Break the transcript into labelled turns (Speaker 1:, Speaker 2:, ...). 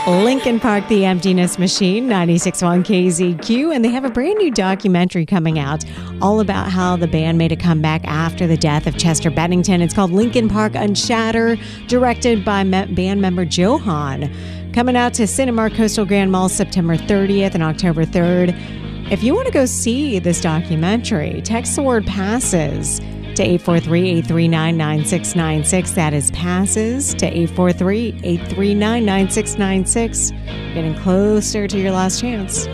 Speaker 1: Linkin Park, The Emptiness Machine, 96.1 KZQ, and they have a brand new documentary coming out all about how the band made a comeback after the death of Chester Bennington. It's called Linkin Park Unshattered, directed by band member Joe Hahn. Coming out to Cinemark Coastal Grand Mall September 30th and October 3rd. If you want to go see this documentary, text the word PASSES to 843-839-9696. That is PASSES to 843-839-9696. Getting closer to your last chance.